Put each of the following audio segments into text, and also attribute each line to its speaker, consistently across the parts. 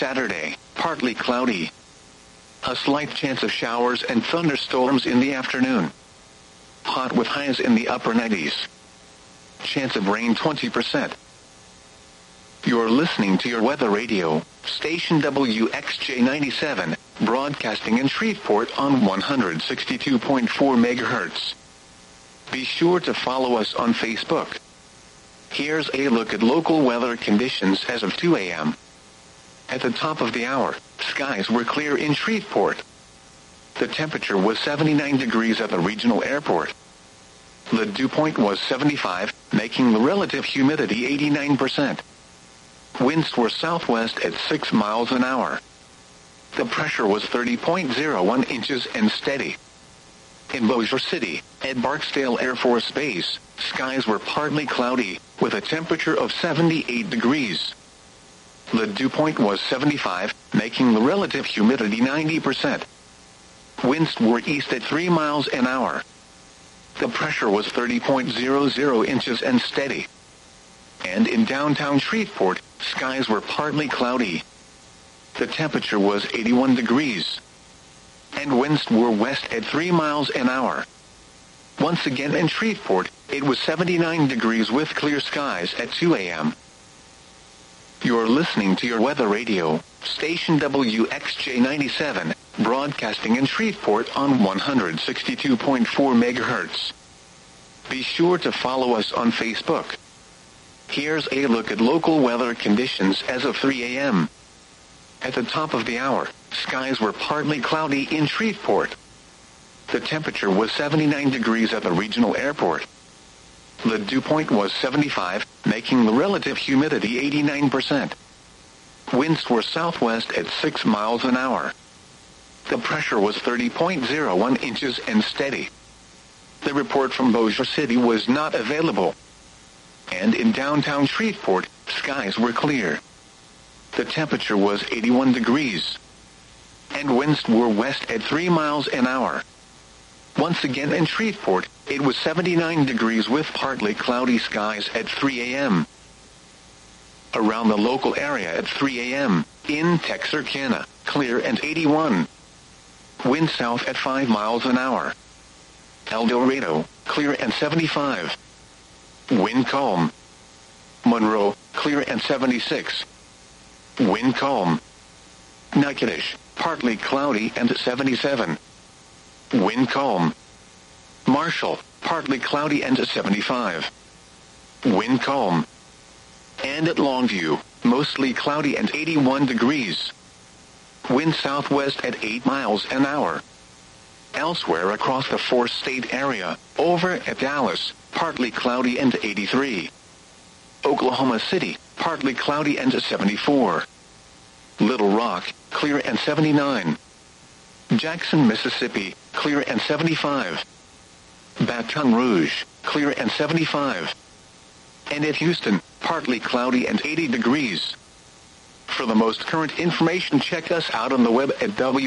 Speaker 1: Saturday, partly cloudy. A slight chance of showers and thunderstorms in the afternoon. Hot with highs in the upper 90s. Chance of rain 20%. You're listening to your weather radio, station WXJ97, broadcasting in Shreveport on 162.4 MHz. Be sure to follow us on Facebook. Here's a look at local weather conditions as of 2 a.m. At the top of the hour, skies were clear in Shreveport. The temperature was 79 degrees at the regional airport. The dew point was 75, making the relative humidity 89%. Winds were southwest at 6 miles an hour. The pressure was 30.01 inches and steady. In Bossier City, at Barksdale Air Force Base, skies were partly cloudy, with a temperature of 78 degrees. The dew point was 75, making the relative humidity 90%. Winds were east at 3 miles an hour. The pressure was 30.00 inches and steady. And in downtown Shreveport, skies were partly cloudy. The temperature was 81 degrees. And winds were west at 3 miles an hour. Once again in Shreveport, it was 79 degrees with clear skies at 2 a.m. You're listening to your weather radio, station WXJ97, broadcasting in Shreveport on 162.4 MHz. Be sure to follow us on Facebook. Here's a look at local weather conditions as of 3 a.m. At the top of the hour, skies were partly cloudy in Shreveport. The temperature was 79 degrees at the regional airport. The dew point was 75, making the relative humidity 89%. Winds were southwest at 6 miles an hour. The pressure was 30.01 inches and steady. The report from Bossier City was not available. And in downtown Shreveport, skies were clear. The temperature was 81 degrees. And winds were west at 3 miles an hour. Once again in Shreveport, it was 79 degrees with partly cloudy skies at 3 a.m. Around the local area at 3 a.m., in Texarkana, clear and 81. Wind south at 5 miles an hour. El Dorado, clear and 75. Wind calm. Monroe, clear and 76. Wind calm. Natchitoches, partly cloudy and 77. Wind calm. Marshall, partly cloudy and 75. Wind calm. And at Longview, mostly cloudy and 81 degrees. Wind southwest at 8 miles an hour. Elsewhere across the four-state area, over at Dallas, partly cloudy and 83. Oklahoma City, partly cloudy and 74. Little Rock, clear and 79. Jackson, Mississippi, clear and 75. Baton Rouge, clear and 75. And at Houston, partly cloudy and 80 degrees. For the most current information, check us out on the web at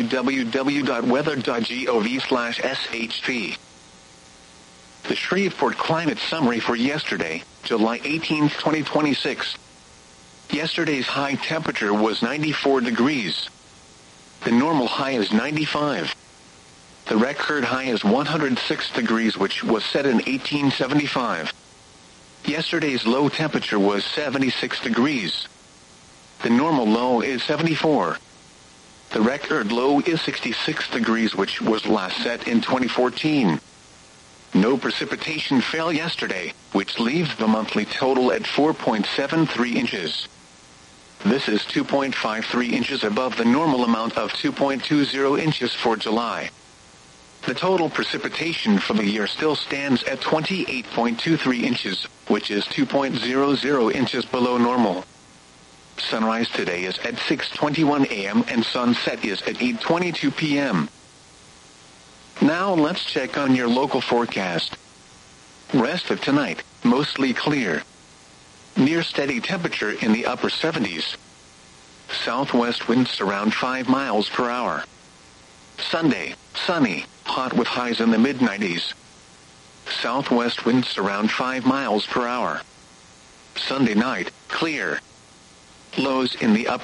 Speaker 1: www.weather.gov/SHP. The Shreveport Climate Summary for yesterday, July 18, 2026. Yesterday's high temperature was 94 degrees. The normal high is 95. The record high is 106 degrees, which was set in 1875. Yesterday's low temperature was 76 degrees. The normal low is 74. The record low is 66 degrees, which was last set in 2014. No precipitation fell yesterday, which leaves the monthly total at 4.73 inches. This is 2.53 inches above the normal amount of 2.20 inches for July. The total precipitation for the year still stands at 28.23 inches, which is 2.00 inches below normal. Sunrise today is at 6:21 a.m. and sunset is at 8:22 p.m. Now let's check on your local forecast. Rest of tonight, mostly clear. Near steady temperature in the upper 70s. Southwest winds around 5 miles per hour. Sunday, sunny, hot with highs in the mid-90s. Southwest winds around 5 miles per hour. Sunday night, clear. Lows in the upper